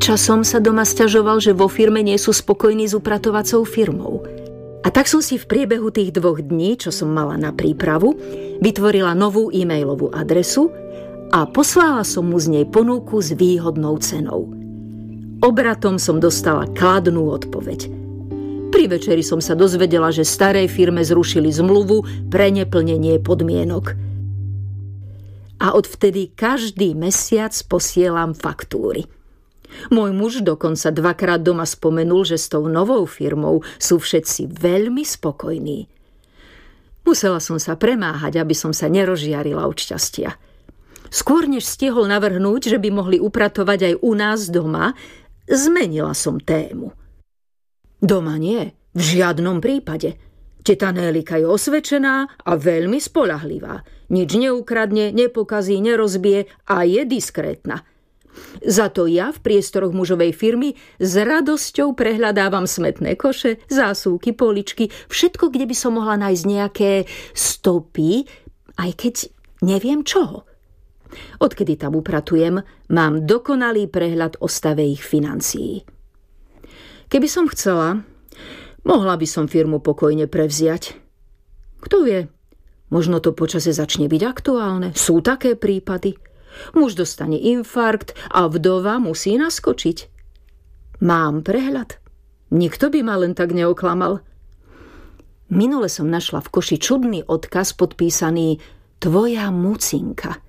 Časom sa doma sťažoval, že vo firme nie sú spokojní s upratovacou firmou. A tak som si v priebehu tých 2 dní, čo som mala na prípravu, vytvorila novú e-mailovú adresu a poslala som mu z nej ponuku s výhodnou cenou. Obratom som dostala kladnú odpoveď. Pri večeri som sa dozvedela, že starej firme zrušili zmluvu pre neplnenie podmienok. A odvtedy každý mesiac posielam faktúry. Môj muž dokonca 2-krát doma spomenul, že s tou novou firmou sú všetci veľmi spokojní. Musela som sa premáhať, aby som sa nerozžiarila od šťastia. Skôr než stihol navrhnúť, že by mohli upratovať aj u nás doma, zmenila som tému. Doma nie, v žiadnom prípade. Teta Nélika je osvedčená a veľmi spoľahlivá. Nič neukradne, nepokazí, nerozbije a je diskrétna. Za to ja v priestoroch mužovej firmy s radosťou prehľadávam smetné koše, zásuvky, poličky, všetko, kde by som mohla nájsť nejaké stopy, aj keď neviem čoho. Odkedy tam upratujem, mám dokonalý prehľad o stave ich financií. Keby som chcela, mohla by som firmu pokojne prevziať. Kto vie, možno to počase začne byť aktuálne. Sú také prípady. Muž dostane infarkt a vdova musí naskočiť. Mám prehľad. Nikto by ma len tak neoklamal. Minule som našla v koši čudný odkaz podpísaný Tvoja Mucinka.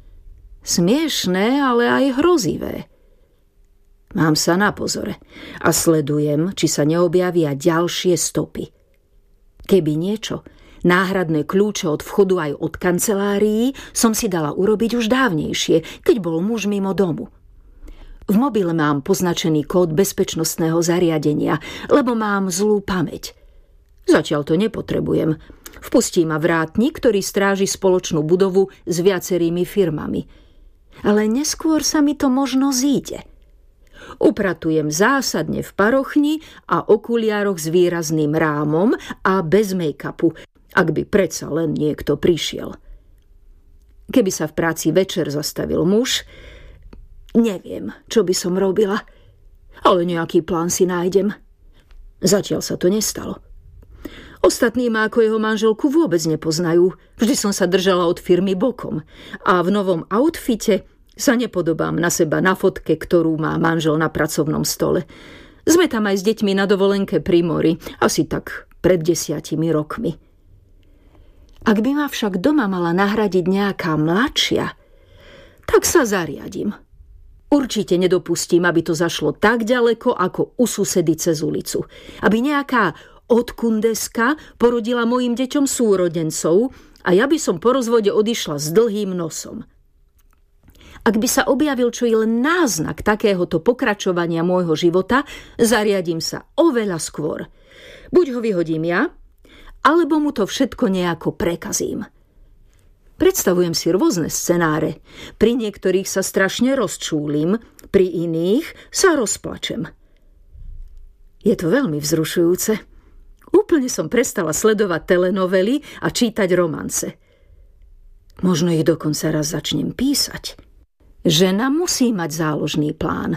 Smiešné, ale aj hrozivé. Mám sa na pozore a sledujem, či sa neobjavia ďalšie stopy. Keby niečo, náhradné kľúče od vchodu aj od kancelárií som si dala urobiť už dávnejšie, keď bol muž mimo domu. V mobile mám poznačený kód bezpečnostného zariadenia, lebo mám zlú pamäť. Zatiaľ to nepotrebujem. Vpustí ma vrátnik, ktorý stráži spoločnú budovu s viacerými firmami. Ale neskôr sa mi to možno zíde. Upratujem zásadne v parochni a okuliároch s výrazným rámom a bez make-upu, ak by predsa len niekto prišiel. Keby sa v práci večer zastavil muž, neviem, čo by som robila, ale nejaký plán si nájdem. Zatiaľ sa to nestalo. Ostatní ma ako jeho manželku vôbec nepoznajú. Vždy som sa držala od firmy bokom a v novom outfite sa nepodobám na seba na fotke, ktorú má manžel na pracovnom stole. Sme tam aj s deťmi na dovolenke pri mori, asi tak pred 10 rokmi. Ak by ma však doma mala nahradiť nejaká mladšia, tak sa zariadím. Určite nedopustím, aby to zašlo tak ďaleko, ako u susedy cez ulicu. Aby nejaká odkundeska porodila mojim deťom súrodencov a ja by som po rozvode odišla s dlhým nosom. Ak by sa objavil čo i len náznak takéhoto pokračovania môjho života, zariadím sa oveľa skôr. Buď ho vyhodím ja, alebo mu to všetko nejako prekazím. Predstavujem si rôzne scenáre. Pri niektorých sa strašne rozčúlim, pri iných sa rozplačem. Je to veľmi vzrušujúce. Úplne som prestala sledovať telenovely a čítať romance. Možno ich dokonca raz začnem písať. Žena musí mať záložný plán.